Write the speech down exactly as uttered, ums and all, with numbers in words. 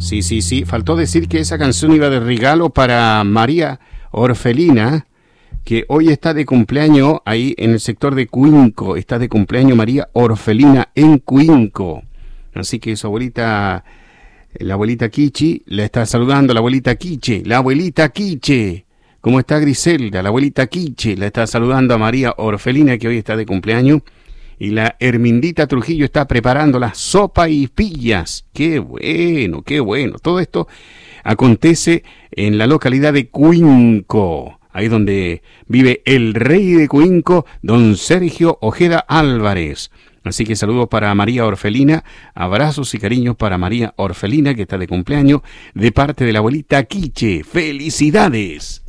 Sí, sí, sí. Faltó decir que esa canción iba de regalo para María Orfelina, que hoy está de cumpleaños ahí en el sector de Cuinco. Está de cumpleaños María Orfelina en Cuinco. Así que su abuelita, la abuelita Kichi, la está saludando, la abuelita Quiche, la abuelita Quiche. ¿Cómo está Griselda? La abuelita Quiche la está saludando a María Orfelina, que hoy está de cumpleaños. Y la Hermindita Trujillo está preparando la sopa y pillas. ¡Qué bueno, qué bueno! Todo esto acontece en la localidad de Cuinco, ahí donde vive el rey de Cuinco, don Sergio Ojeda Álvarez. Así que saludos para María Orfelina, abrazos y cariños para María Orfelina, que está de cumpleaños, de parte de la abuelita Quiche. ¡Felicidades!